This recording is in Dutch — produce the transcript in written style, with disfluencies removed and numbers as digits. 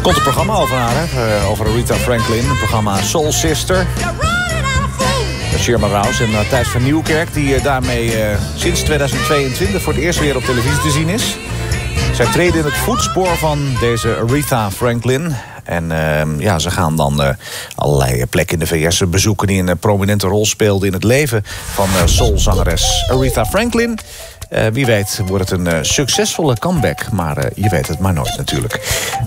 Komt een programma over haar, over Aretha Franklin. Het programma Soul Sister. Shirma Rouse en Thijs van Nieuwkerk, die daarmee sinds 2022 voor het eerst weer op televisie te zien is. Zij treden in het voetspoor van deze Aretha Franklin. En ze gaan dan allerlei plekken in de VS bezoeken die een prominente rol speelden in het leven van soulzangeres Aretha Franklin. Wie weet wordt het een succesvolle comeback, maar je weet het maar nooit natuurlijk.